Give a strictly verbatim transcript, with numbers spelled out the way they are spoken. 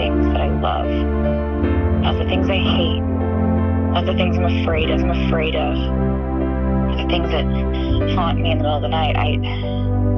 things that I love, of the things I hate, of the things I'm afraid of, I'm afraid of, of the things that haunt me in the middle of the night. I